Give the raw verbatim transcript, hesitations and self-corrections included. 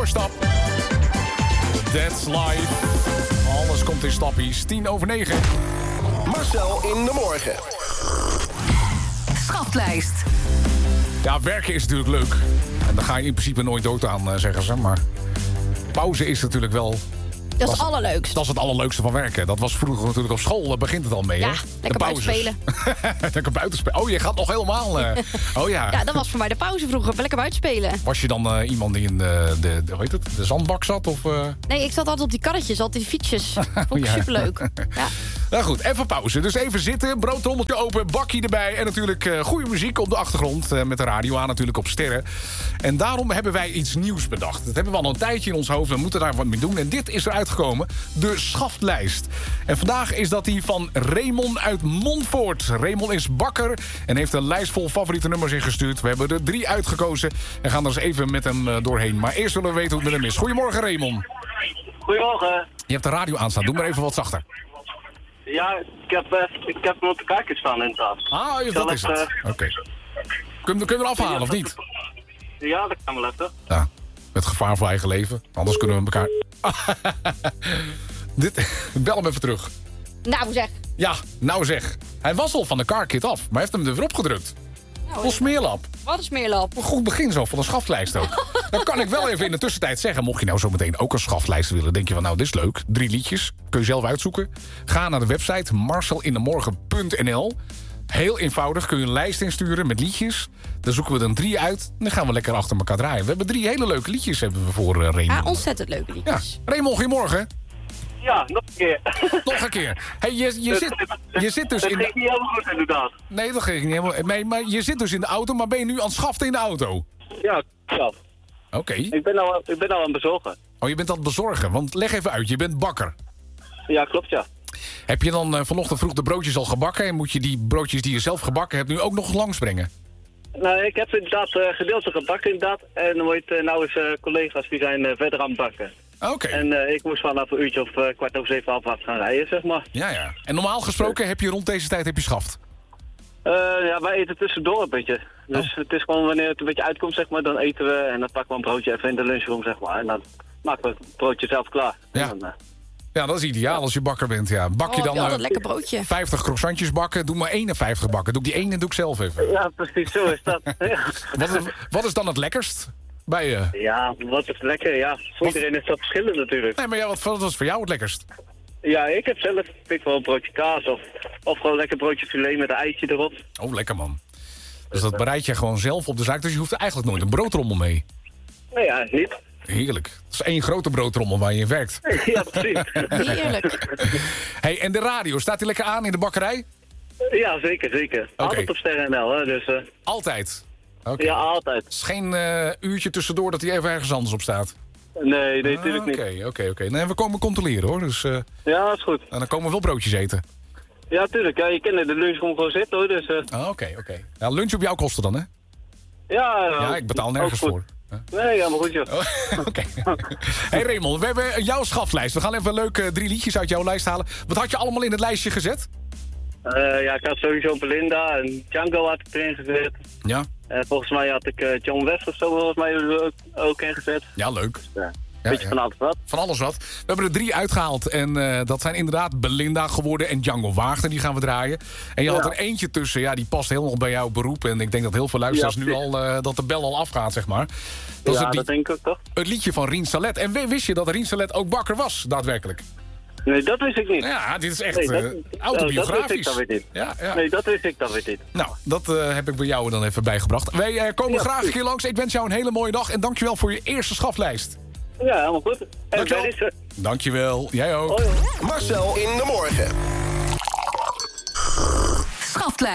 doorstap. That's life. Alles komt in stappies. Tien over negen. Marcel in de morgen. Schaftlijst. Ja, werken is natuurlijk leuk. En daar ga je in principe nooit dood aan, zeggen ze. Maar pauze is natuurlijk wel... Dat is het allerleukste. Dat is het allerleukste van werken. Dat was vroeger natuurlijk op school. Daar begint het al mee, ja, hè? lekker buiten spelen. Lekker buiten spelen. Oh, je gaat nog helemaal... Uh... Oh ja. Ja, dat was voor mij de pauze vroeger. Lekker buiten spelen. Was je dan uh, iemand die in de, de, de, hoe heet het, de zandbak zat? Of, uh... Nee, ik zat altijd op die karretjes, altijd die fietsjes. Vond ik ja. superleuk. Ja. Nou goed, even pauze. Dus even zitten, broodtrommeltje open, bakje erbij... en natuurlijk uh, goede muziek op de achtergrond... Uh, met de radio aan natuurlijk op sterren. En daarom hebben wij iets nieuws bedacht. Dat hebben we al een tijdje in ons hoofd. We moeten daar wat mee doen. En dit is eruit gekomen. De schaftlijst. En vandaag is dat die van Raymond uit Montfoort. Raymond is bakker en heeft een lijst vol favoriete nummers ingestuurd. We hebben er drie uitgekozen en gaan er eens even met hem uh, doorheen. Maar eerst willen we weten hoe het met hem is. Goedemorgen, Raymond. Goedemorgen. Je hebt de radio aanstaan. Doe maar even wat zachter. Ja, ik heb, uh, ik heb hem op de kaartjes staan inderdaad. Ah, ja, dat is het. Uh... Oké. Okay. Kunnen we er afhalen of niet? Ja, dat kan wel even. Ja, met gevaar voor eigen leven. Anders kunnen we elkaar... Dit, bel hem even terug. Nou zeg. Ja, nou zeg. Hij was al van de carkit af, maar heeft hem er weer opgedrukt. Nou, Vol smeerlap. Wat een smeerlap. Een goed begin zo van een schaftlijst ook. Dan kan ik wel even in de tussentijd zeggen... mocht je nou zo meteen ook een schaftlijst willen... denk je van, nou, dit is leuk. Drie liedjes. Kun je zelf uitzoeken. Ga naar de website marcelindemorgen punt n l. Heel eenvoudig. Kun je een lijst insturen met liedjes. Dan zoeken we er drie uit. Dan gaan we lekker achter elkaar draaien. We hebben drie hele leuke liedjes hebben we voor uh, Raymond. Ja, ontzettend leuke liedjes. Ja. Raymond, goedemorgen. Ja, nog een keer. Nog een keer. Hey, je, je, zit, je zit dus dat in de... ging niet helemaal goed inderdaad. Nee, dat ging niet helemaal... Nee, maar je zit dus in de auto, maar ben je nu aan het schaften in de auto? Ja, ja. Oké. Okay. Ik ben nou, ik ben nou aan het bezorgen. Oh, je bent aan het bezorgen. Want leg even uit, je bent bakker. Ja, klopt, ja. Heb je dan uh, vanochtend vroeg de broodjes al gebakken... en moet je die broodjes die je zelf gebakken hebt nu ook nog langsbrengen? Nou, ik heb inderdaad uh, gedeeltelijk gebakken inderdaad. En dan wordt uh, nou eens uh, collega's die zijn uh, verder aan het bakken. Oké. Okay. En uh, ik moest vanaf een uurtje of uh, kwart over zeven, half acht gaan rijden, zeg maar. Ja, ja. En normaal gesproken heb je rond deze tijd heb je schaft? Uh, ja, wij eten tussendoor een beetje. Dus oh. Het is gewoon wanneer het een beetje uitkomt, zeg maar, dan eten we en dan pakken we een broodje even in de lunchroom, zeg maar. En dan maken we het broodje zelf klaar. Ja. Dan, uh, ja, dat is ideaal als je bakker bent, ja. Bak je oh, dan ja, uh, dat lekker broodje. vijftig croissantjes bakken, doe maar eenenvijftig bakken. Doe ik die ene doe ik zelf even. Ja, precies, zo is dat. Ja. Wat, is, wat is dan het lekkerst bij je? Ja, wat is lekker, ja. Voor iedereen is dat verschillend natuurlijk. Nee, maar ja, wat, wat is voor jou het lekkerst? Ja, ik heb zelf ik wel een broodje kaas of, of gewoon lekker broodje filet met een eitje erop. Oh, lekker man. Dus dat bereid je gewoon zelf op de zaak, dus je hoeft eigenlijk nooit een broodrommel mee. Nee, ja, niet. Heerlijk. Dat is één grote broodtrommel waar je in werkt. Ja, precies. Heerlijk. Hey, en de radio, staat die lekker aan in de bakkerij? Ja, zeker, zeker. Okay. Altijd op Sterren N L, hè, dus... Uh... Altijd? Okay. Ja, altijd. Het is geen uh, uurtje tussendoor dat hij even ergens anders op staat? Nee, nee, natuurlijk ah, okay, niet. Oké, oké, oké. Nee, we komen controleren, hoor. Dus, uh, ja, dat is goed. En dan komen we wel broodjes eten. Ja, tuurlijk. Ja, je kan in de lunchroom gewoon zitten, hoor. Dus, uh... ah, oké, okay, oké. Okay. Ja, lunch op jouw kosten dan, hè? Ja, ja, ik betaal nergens voor. Nee, ja, maar goed, joh. Oh, oké. Hey Raymond, we hebben jouw schaftlijst. We gaan even leuk uh, drie liedjes uit jouw lijst halen. Wat had je allemaal in het lijstje gezet? Uh, ja, ik had sowieso Belinda en Django had ik erin gezet. Ja. Uh, volgens mij had ik uh, John West of zo volgens mij ook, ook ingezet. Ja, leuk. Dus, uh, Ja, beetje ja. van alles wat. Van alles wat. We hebben er drie uitgehaald. En uh, dat zijn inderdaad Belinda geworden en Django Wagner. Die gaan we draaien. En je ja. had er eentje tussen. Ja, die past helemaal bij jouw beroep. En ik denk dat heel veel luisteraars ja, nu al... Uh, dat de bel al afgaat, zeg maar. Dat ja, is het dat denk ik ook toch. Het liedje van Rien Salet. En wist je dat Rien Salet ook bakker was, daadwerkelijk? Nee, dat wist ik niet. Ja, dit is echt nee, dat, uh, Dat autobiografisch. wist ik dan weer niet. Ja, ja. Nee, dat wist ik dan weer niet. Nou, dat uh, heb ik bij jou dan even bijgebracht. Wij uh, komen ja, graag een keer langs. Ik wens jou een hele mooie dag. En dankjewel voor je eerste schaflijst. Ja, helemaal goed. En dankjewel. Dankjewel. Jij ook. Marcel in de morgen. Schaftlijst.